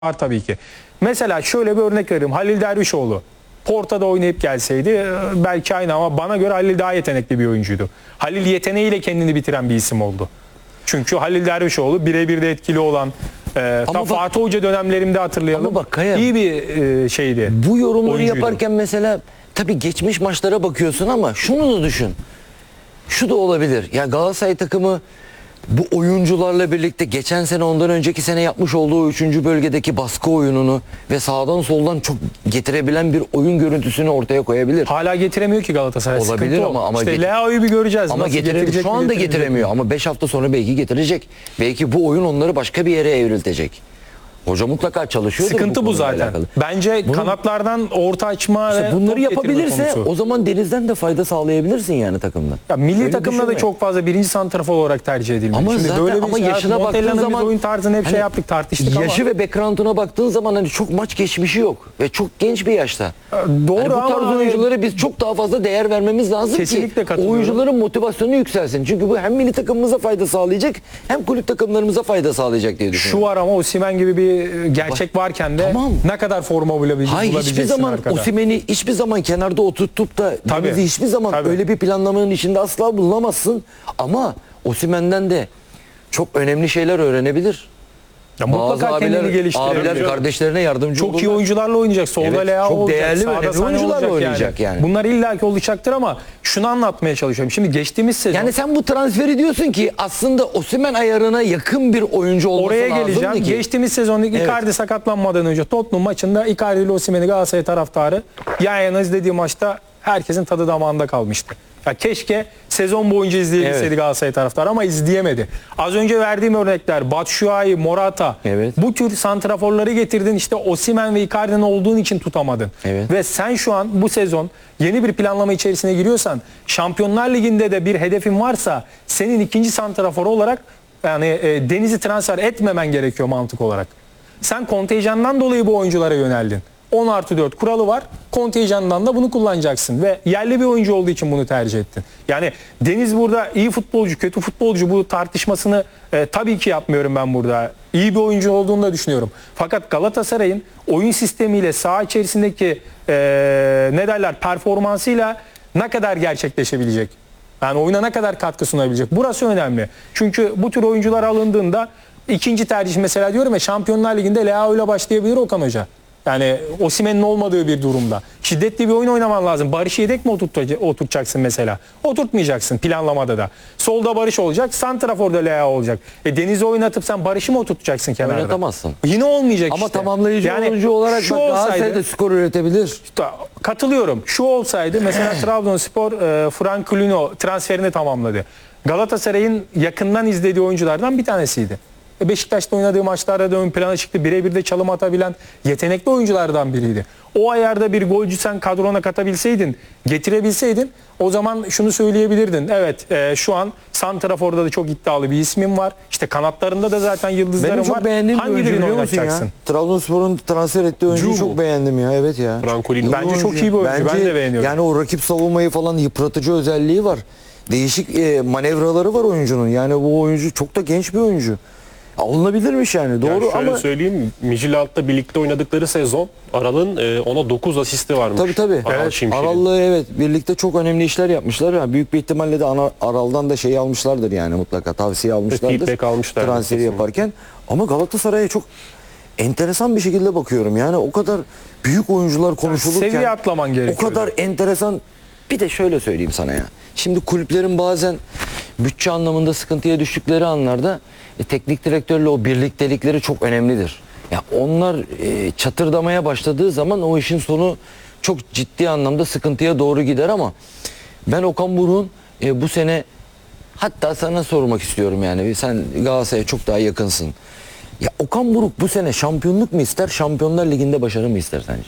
var tabii ki. Mesela şöyle bir örnek vereyim. Halil Dervişoğlu Porto'da oynayıp gelseydi belki aynı, ama bana göre Halil daha yetenekli bir oyuncuydu. Halil yeteneğiyle kendini bitiren bir isim oldu. Çünkü Halil Dervişoğlu birebir de etkili olan Fatih Hoca dönemlerimde hatırlayalım. Ama bak Kaya, iyi bir şeydi. Bu yorumları oyuncuydu. yaparken mesela tabii geçmiş maçlara bakıyorsun ama şunu da düşün. Şu da olabilir. Ya Galatasaray takımı bu oyuncularla birlikte geçen sene, ondan önceki sene yapmış olduğu 3. bölgedeki baskı oyununu ve sağdan soldan çok getirebilen bir oyun görüntüsünü ortaya koyabilir. Hala getiremiyor ki Galatasaray. Olabilir Sıkıntı ama işte Leao'yu bir göreceğiz. Ama getirecek şu anda getiremiyor ama 5 hafta sonra belki getirecek. Belki bu oyun onları başka bir yere evriltecek. Hoca mutlaka çalışıyordur. Sıkıntı bu zaten. Alakalı. Bence kanatlardan orta açma ve bunları top getirme yapabilirse konusu. o zaman Deniz'den de fayda sağlayabilirsin yani takımdan. Ya milli Öyle takımda da düşünme. çok fazla birinci santrafor olarak tercih edilmiyor. Ama Şimdi zaten böyle bir ama şey, yaşına baktığın Montella'nın zaman biz oyun tarzını hep hani şey yaptık, tartıştık yaşı ama ve background'una baktığın zaman hani çok maç geçmişi yok ve çok genç bir yaşta. doğru Hani bu tarz ama oyunculara biz çok daha fazla değer vermemiz lazım Kesinlikle ki katılıyorum. oyuncuların motivasyonu yükselsin. Çünkü bu hem milli takımımıza fayda sağlayacak hem kulüp takımlarımıza fayda sağlayacak diye düşünüyorum. şu var ama Osimhen gibi bir gerçek varken de Tamam. ne kadar forma bulabileceksin Hayır, hiçbir zaman arkada. Osimhen'i hiçbir zaman kenarda oturtup da Tabii. Deniz'i hiçbir zaman Tabii. öyle bir planlamanın içinde asla bulunamazsın. Ama Osimhen'den de çok önemli şeyler öğrenebilir. Ya mutlaka kendini geliştirebilir. abiler kardeşlerine yardımcı Çok iyi olurlar. oyuncularla oynayacak. Solda Evet, Leao çok olacak. değerli ve Sağda önemli Sané oyuncularla olacak oynayacak yani. Bunlar illaki olacaktır ama şunu anlatmaya çalışıyorum. Şimdi geçtiğimiz sezon Yani sen bu transferi diyorsun ki aslında Osimhen ayarına yakın bir oyuncu olması oraya lazımdı geleceğim. ki. Geçtiğimiz sezon Icardi sakatlanmadan önce Tottenham maçında Icardi ile Osimhen'i Galatasaray taraftarı yan yana izlediği maçta herkesin tadı damağında kalmıştı. Ya keşke sezon boyunca izleyebilseydi Evet. Galatasaray taraftarı ama izleyemedi. Az önce verdiğim örnekler Batshuayi, Morata, Evet. bu tür santraforları getirdin, işte Osimhen ve Icardi'nin olduğun için tutamadın. Evet. Ve sen şu an bu sezon yeni bir planlama içerisine giriyorsan, Şampiyonlar Ligi'nde de bir hedefin varsa senin ikinci santrafor olarak yani Deniz'i transfer etmemen gerekiyor mantık olarak. Sen kontenjandan dolayı bu oyunculara yöneldin. 10+4 kuralı var. Kontenjandan da bunu kullanacaksın ve yerli bir oyuncu olduğu için bunu tercih ettin. Yani Deniz burada iyi futbolcu, kötü futbolcu bu tartışmasını tabii ki yapmıyorum ben burada. İyi bir oyuncu olduğunu da düşünüyorum. Fakat Galatasaray'ın oyun sistemiyle saha içerisindeki ne derler performansıyla ne kadar gerçekleşebilecek? Yani oyuna ne kadar katkı sunabilecek? Burası önemli. Çünkü bu tür oyuncular alındığında ikinci tercih mesela diyorum ya, Şampiyonlar Ligi'nde Leao ile başlayabilir Okan Hoca. Yani Osimhen'in olmadığı bir durumda. Şiddetli bir oyun oynaman lazım. Barış'ı yedek mi oturtacaksın mesela? Oturtmayacaksın planlamada da. Solda Barış olacak, santraforda Leao olacak. Deniz'i oynatıp sen Barış'ı mı oturtacaksın kenarda? Oynatamazsın. Yine olmayacak Ama işte. tamamlayıcı oyuncu olarak şu bak Galatasaray olsaydı, da skor üretebilir. katılıyorum. Şu olsaydı mesela Trabzonspor Frank Lino transferini tamamladı. Galatasaray'ın yakından izlediği oyunculardan bir tanesiydi. Beşiktaş'ta oynadığı maçlarda da ön plana çıktı. Birebir de çalım atabilen yetenekli oyunculardan biriydi. O ayarda bir golcü sen kadrona katabilseydin, getirebilseydin o zaman şunu söyleyebilirdin. Evet, şu an santraforda da çok iddialı bir ismin var. İşte kanatlarında da zaten yıldızların Benim çok var. beğendiğim bir Hangi oyuncu birini biliyor musun oynatacaksın? ya? Trabzonspor'un transfer ettiği oyuncuyu Cubu. çok beğendim ya. Evet ya. Francolini. Bence çok iyi bir oyuncu. Ben de beğeniyorum. Yani o rakip savunmayı falan yıpratıcı özelliği var. Değişik manevraları var oyuncunun. Yani bu oyuncu çok da genç bir oyuncu. Alınabilirmiş yani. Doğru Yani şöyle ama söyleyeyim, Midtjylland'da birlikte oynadıkları sezon Aral'ın ona 9 asisti varmış. tabii. Aral Evet, Şimşek'in. Aral'la evet birlikte çok önemli işler yapmışlar. Yani büyük bir ihtimalle de Aral'dan da şey almışlardır yani mutlaka tavsiye almışlardır. Feedback almışlar. Transferi Kesinlikle. yaparken. Ama Galatasaray'a çok enteresan bir şekilde bakıyorum. Yani o kadar büyük oyuncular konuşulurken seviye atlaman gerekiyor. o kadar enteresan. Bir de şöyle söyleyeyim sana ya. Şimdi kulüplerin bazen bütçe anlamında sıkıntıya düştükleri anlarda teknik direktörle o birliktelikleri çok önemlidir. Ya onlar çatırdamaya başladığı zaman o işin sonu çok ciddi anlamda sıkıntıya doğru gider ama ben Okan Buruk'un bu sene, hatta sana sormak istiyorum yani sen Galatasaray'a çok daha yakınsın. Ya Okan Buruk bu sene şampiyonluk mu ister, Şampiyonlar Ligi'nde başarı mı ister sence?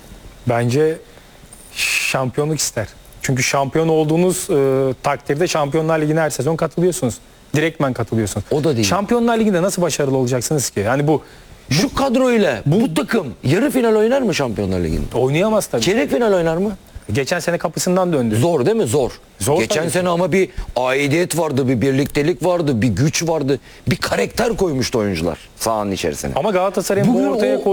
Bence şampiyonluk ister. Çünkü şampiyon olduğunuz takdirde Şampiyonlar Ligi'ne her sezon katılıyorsunuz. Direktmen katılıyorsunuz. O da değil. Şampiyonlar Ligi'nde nasıl başarılı olacaksınız ki? Yani bu Şu kadroyla bu takım yarı final oynar mı Şampiyonlar Ligi'nde? oynayamaz tabii. Çeyrek final oynar mı? Geçen sene kapısından döndü. Zor değil mi? Zor. Zor Geçen tabii. sene ama bir aidiyet vardı, bir birliktelik vardı, bir güç vardı. Bir karakter koymuştu oyuncular sahanın içerisine. Ama Galatasaray'ın bu Bugün ortaya o